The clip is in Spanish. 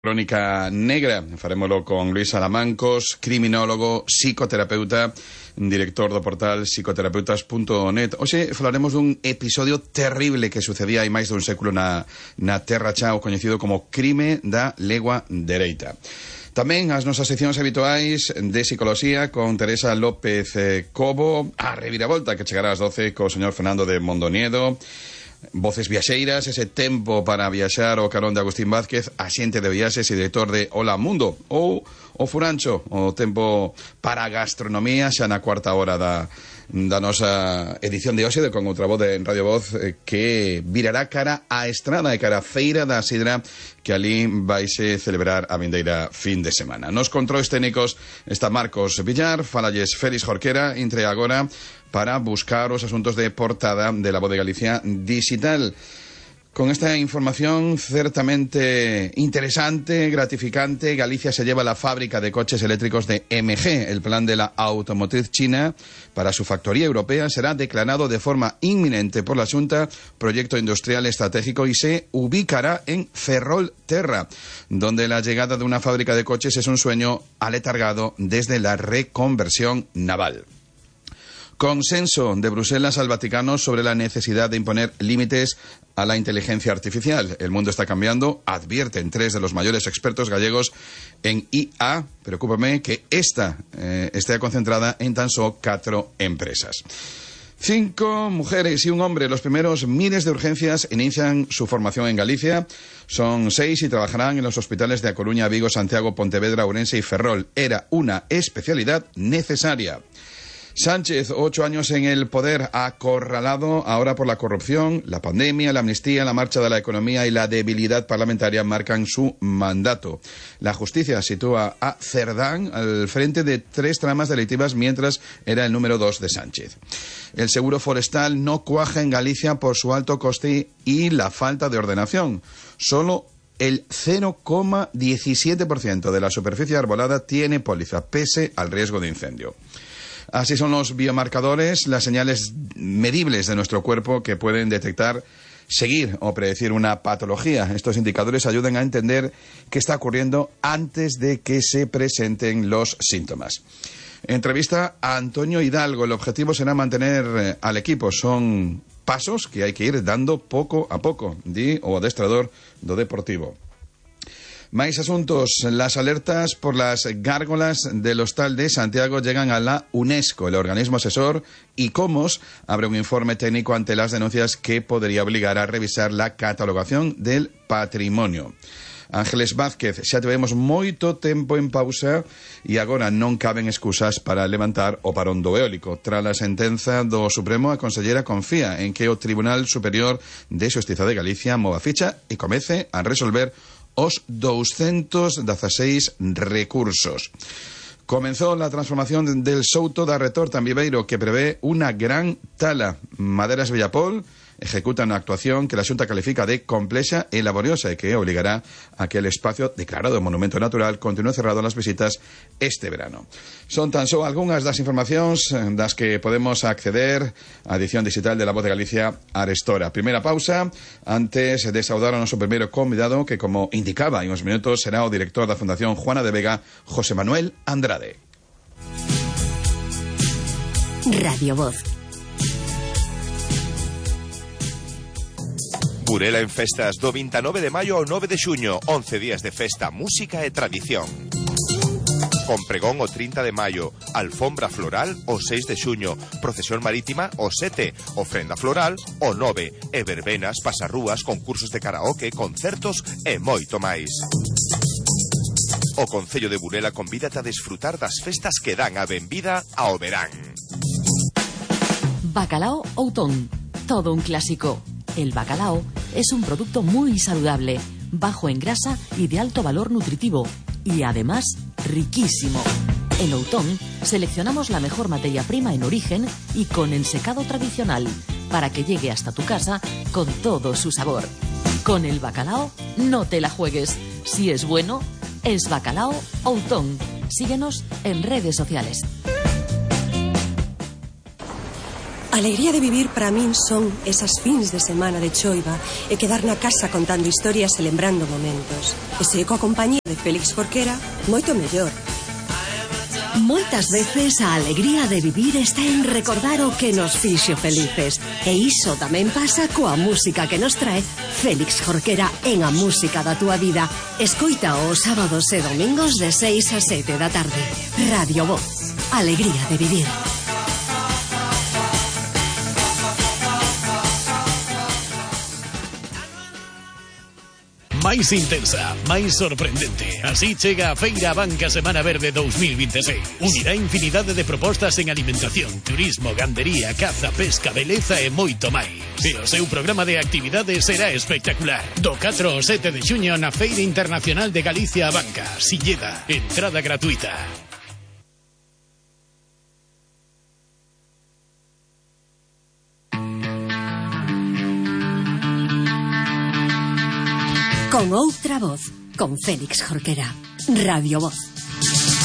Crónica negra, farémolo con Luis Salamancos, criminólogo, psicoterapeuta, director do portal psicoterapeutas.net. Hoxe falaremos dun episodio terrible que sucedía hai máis dun século na Terra Chao, coñecido como crime da legua dereita. Tamén as nosas seccións habituais de psicoloxía con Teresa López Cobo, a reviravolta que chegará ás 12 co señor Fernando de Mondoniedo, Voces Viaxeiras, ese tempo para viaxar o carón de Agustín Vázquez, axente de viaxes e director de Hola Mundo, ou o Furancho, o tempo para a gastronomía, xa na cuarta hora da nosa edición de hoxe, con outra voz en Radio Voz, que virará cara á estrada e cara á Feira da Sidra, que ali vaise celebrar a vindeira fin de semana. Nos controis técnicos está Marcos Villar, falalles Félix Jorquera, entre agora para buscar os asuntos de portada de La Voz de Galicia digital. Con esta información certamente interesante, gratificante, Galicia se lleva la fábrica de coches eléctricos de MG. El plan de la automotriz china para su factoría europea será declarado de forma inminente por la Xunta proyecto industrial estratégico y se ubicará en Ferrolterra, donde la llegada de una fábrica de coches es un sueño aletargado desde la reconversión naval. Consenso de Bruselas al Vaticano sobre la necesidad de imponer límites a la inteligencia artificial. El mundo está cambiando, advierten tres de los mayores expertos gallegos en IA. Preocúpame que esta esté concentrada en tan solo 4 empresas. 5 mujeres y un hombre, los primeros miles de urgencias, inician su formación en Galicia. Son 6 y trabajarán en los hospitales de A Coruña, Vigo, Santiago, Pontevedra, Ourense y Ferrol. Era una especialidad necesaria. Sánchez, 8 años en el poder, acorralado ahora por la corrupción, la pandemia, la amnistía, la marcha de la economía y la debilidad parlamentaria marcan su mandato. La justicia sitúa a Cerdán al frente de 3 tramas delictivas mientras era el número 2 de Sánchez. El seguro forestal no cuaja en Galicia por su alto coste y la falta de ordenación. Solo el 0,17% de la superficie arbolada tiene póliza, pese al riesgo de incendio. Así son los biomarcadores, las señales medibles de nuestro cuerpo que pueden detectar, seguir o predecir una patología. Estos indicadores ayudan a entender qué está ocurriendo antes de que se presenten los síntomas. Entrevista a Antonio Hidalgo. El objetivo será mantener al equipo. Son pasos que hay que ir dando poco a poco, di o adestrador do Deportivo. Máis asuntos. Las alertas por las gárgolas del Hostal de Santiago llegan a la UNESCO. El organismo asesor ICOMOS abre un informe técnico ante las denuncias que podría obligar a revisar la catalogación del patrimonio. Ángeles Vázquez, xa tivemos moito tempo en pausa e agora non caben excusas para levantar o parón do eólico. Tras a sentenza do Supremo, a consellera confía en que o Tribunal Superior de Xustiza de Galicia mova ficha e comece a resolver os 216 recursos. Comenzó la transformación del Souto da Retorta en Viveiro, que prevé una gran tala. Maderas Villapol ejecuta una actuación que la Xunta califica de complexa e laboriosa e que obligará a que el espacio declarado monumento natural continúe cerrado a las visitas este verano. Son tan só algunhas das informacións das que podemos acceder á edición digital de La Voz de Galicia arestora. Primeira pausa, antes de saudar ao noso primeiro convidado, que como indicaba en uns minutos será o director da Fundación Juana de Vega, José Manuel Andrade. Radio Voz. Burela en festas do 29 de maio ao 9 de xuño, 11 días de festa, música e tradición. Con pregón o 30 de maio, alfombra floral o 6 de xuño, procesión marítima o 7, ofrenda floral o 9, e verbenas, pasarrúas, concursos de karaoke, concertos e moito máis. O Concello de Burela convídate a desfrutar das festas que dan a benvida ao verán. Bacalao Outón, todo un clásico. El bacalao es un producto muy saludable, bajo en grasa y de alto valor nutritivo, y además riquísimo. En Outón seleccionamos la mejor materia prima en origen y con ensecado tradicional, para que llegue hasta tu casa con todo su sabor. Con el bacalao no te la juegues. Si es bueno, es Bacalao Outón. Síguenos en redes sociales. A alegría de vivir para min son esas fins de semana de choiva e quedar na casa contando historias e lembrando momentos. E se coa compañía de Félix Jorquera, moito mellor. Moitas veces a alegría de vivir está en recordar o que nos fixo felices. E iso tamén pasa coa música que nos trae Félix Jorquera en A Música da Túa Vida. Escoita os sábados e domingos de 6 a 7 da tarde. Radio Voz. Alegría de vivir. Máis intensa, máis sorprendente. Así chega a Feira Banca Semana Verde 2026. Unirá infinidade de propostas en alimentación, turismo, gandería, caza, pesca, beleza e moito máis. E o seu programa de actividades será espectacular. Do 4 ao 7 de xuño na Feira Internacional de Galicia a Banca, Silleda, entrada gratuita. Con outra voz, con Félix Jorquera. Radio Voz.